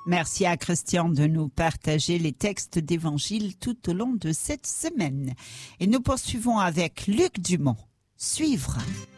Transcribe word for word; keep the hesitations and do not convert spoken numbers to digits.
Merci à Christian de nous partager les textes d'évangile tout au long de cette semaine. Et nous poursuivons avec Luc Dumont. Suivre.